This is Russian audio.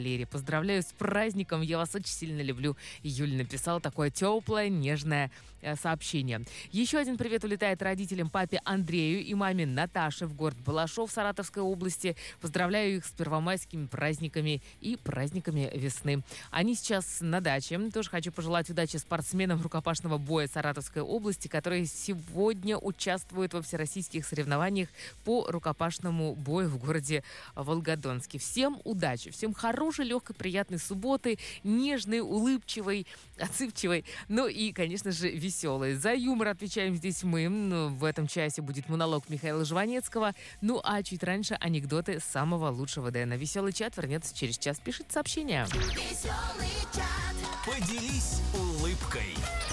Валерий. Поздравляю с праздником, я вас очень сильно люблю. Юля написала такое теплое, нежное сообщение. Еще один привет улетает родителям, папе Андрею и маме Наташе в город Балашов Саратовской области. Поздравляю их с первомайскими праздниками и праздниками весны. Они сейчас на даче. Тоже хочу пожелать удачи спортсменам рукопашного боя Саратовской области, которые сегодня участвуют во всероссийских соревнованиях по рукопашному бою в городе Волгодонске. Всем удачи, всем хорошей, легкой, приятной субботы, нежной, улыбчивой, отзывчивой, ну и, конечно же, веселой. За юмор отвечаем здесь мы. В этом часе будет монолог Михаила Жванецкого. Ну а чуть раньше анекдоты самого лучшего ДН. Веселый чат вернется через час. Пишите сообщения. Веселый чат. Поделись улыбкой.